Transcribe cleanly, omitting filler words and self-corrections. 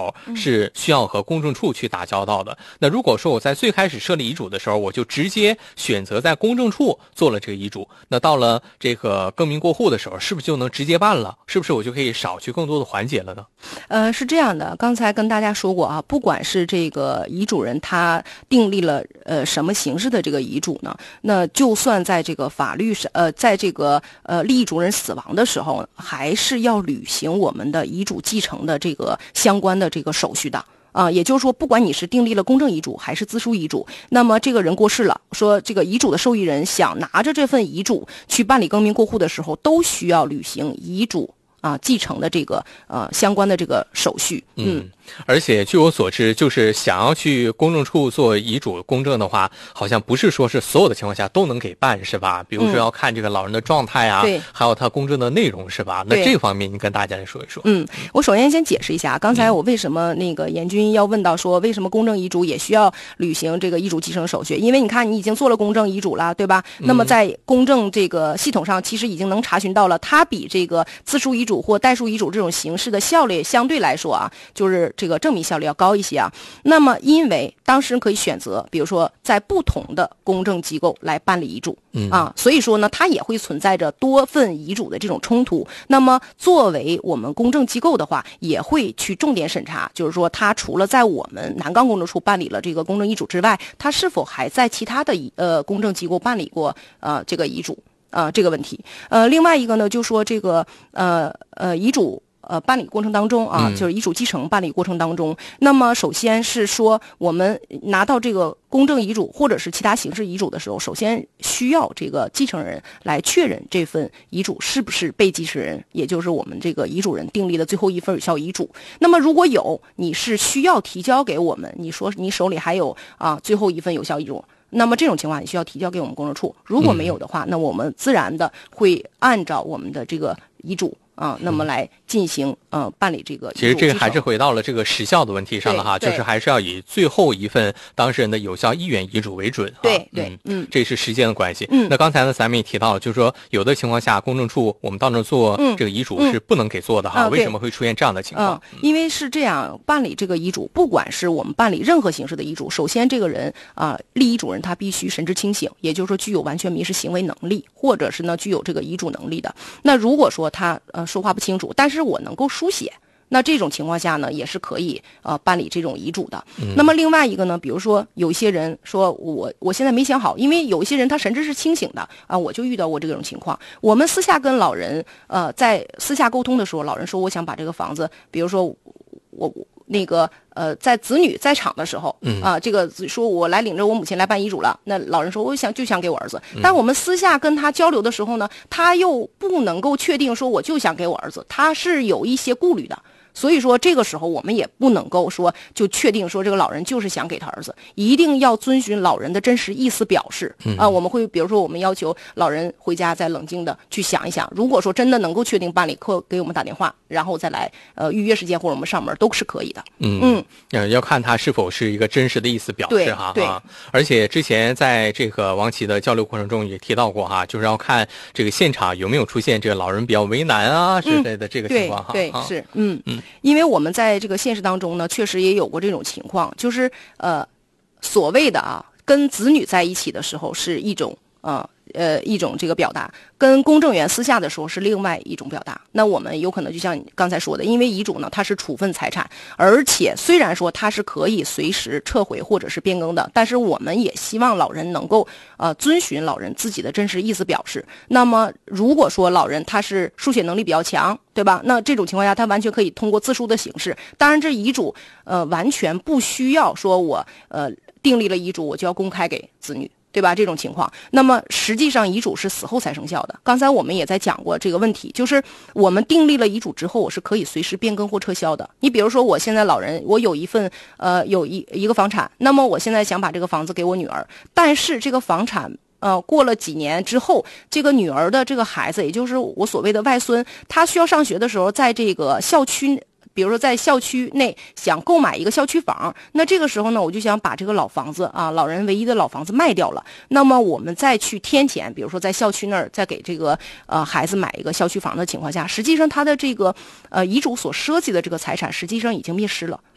候是需要和公证处去打交道的。那如果说我在最开始设立遗嘱的时候，我就直接选择在公证处做了这个遗嘱，那到了这个更名过户的时候，是不是就能直接办了？是不是我就可以少去更多的环节了呢？ 是这样的，刚才跟大家说过啊，不管是这个遗嘱人他订立了什么形式的这个遗嘱呢，那就算在这个法律上在这个立遗嘱人死亡的时候，还是要履行我们的遗嘱继承的这个相关的这个手续的。也就是说，不管你是订立了公证遗嘱还是自书遗嘱，那么这个人过世了，说这个遗嘱的受益人想拿着这份遗嘱去办理更名过户的时候，都需要履行遗嘱继承的这个相关的这个手续。 而且据我所知，就是想要去公证处做遗嘱公证的话，好像不是说是所有的情况下都能给办，是吧？比如说要看这个老人的状态啊， 对， 还有他公证的内容，是吧？那这方面你跟大家来说一说。 我首先解释一下，刚才我为什么那个严军要问到说，为什么公证遗嘱也需要履行这个遗嘱继承手续？因为你看，你已经做了公证遗嘱了，对吧？那么在公证这个系统上，其实已经能查询到了，它比这个自书遗嘱或代书遗嘱这种形式的效率相对来说就是这个证明效率要高一些那么因为当事人可以选择，比如说在不同的公证机构来办理遗嘱所以说呢，它也会存在着多份遗嘱的这种冲突。那么作为我们公证机构的话，也会去重点审查，就是说它除了在我们南岗公证处办理了这个公证遗嘱之外，它是否还在其他的公证机构办理过这个遗嘱这个问题。另外一个呢，就说这个遗嘱办理过程当中就是遗嘱继承办理过程当中，那么首先是说我们拿到这个公证遗嘱或者是其他形式遗嘱的时候，首先需要这个继承人来确认这份遗嘱是不是被继承人，也就是我们这个遗嘱人订立的最后一份有效遗嘱。那么如果有，你是需要提交给我们，你说你手里还有最后一份有效遗嘱，那么这种情况你需要提交给我们公证处。如果没有的话，那我们自然的会按照我们的这个遗嘱那么来进行办理这个遗嘱。 其实这个还是回到了这个时效的问题上了哈，就是还是要以最后一份当事人的有效意愿遗嘱为准。 对， 这是时间的关系。那刚才呢，咱们也提到了，就是说有的情况下，公证处我们到那做这个遗嘱是不能给做的哈。为什么会出现这样的情况？ 因为是这样，办理这个遗嘱，不管是我们办理任何形式的遗嘱，首先这个人立遗嘱人他必须神志清醒，也就是说具有完全民事行为能力，或者是呢具有这个遗嘱能力的。那如果说他说话不清楚，但是我能够书写，那这种情况下呢，也是可以办理这种遗嘱的。那么另外一个呢，比如说有一些人说我现在没想好，因为有一些人他神志是清醒的我就遇到过这种情况。我们私下跟老人在私下沟通的时候，老人说我想把这个房子，比如说我那个在子女在场的时候这个说我来领着我母亲来办遗嘱了，那老人说我就想给我儿子，但我们私下跟他交流的时候呢，他又不能够确定说我就想给我儿子，他是有一些顾虑的。所以说这个时候我们也不能够说就确定说这个老人就是想给他儿子，一定要遵循老人的真实意思表示我们会比如说我们要求老人回家再冷静的去想一想，如果说真的能够确定办理，给我们打电话，然后再来预约时间或者我们上门都是可以的。 要看他是否是一个真实的意思表示哈。 对， 而且之前在这个王琦的交流过程中也提到过哈，就是要看这个现场有没有出现这个老人比较为难之类的这个情况哈。 对，是因为我们在这个现实当中呢，确实也有过这种情况，就是所谓的跟子女在一起的时候是一种一种这个表达，跟公证员私下的时候是另外一种表达。那我们有可能就像你刚才说的，因为遗嘱呢它是处分财产，而且虽然说它是可以随时撤回或者是变更的，但是我们也希望老人能够遵循老人自己的真实意思表示。那么如果说老人他是书写能力比较强，对吧？那这种情况下他完全可以通过自书的形式。当然这遗嘱完全不需要说我订立了遗嘱我就要公开给子女，对吧？这种情况，那么实际上遗嘱是死后才生效的。刚才我们也在讲过这个问题，就是我们订立了遗嘱之后，我是可以随时变更或撤销的。你比如说，我现在老人，我有一份有一个房产，那么我现在想把这个房子给我女儿，但是这个房产过了几年之后，这个女儿的这个孩子，也就是我所谓的外孙，他需要上学的时候，在这个校区。比如说在校区内想购买一个校区房，那这个时候呢，我就想把这个老房子老人唯一的老房子卖掉了，那么我们再去添钱，比如说在校区那儿再给这个孩子买一个校区房的情况下，实际上他的这个遗嘱所涉及的这个财产实际上已经灭失了。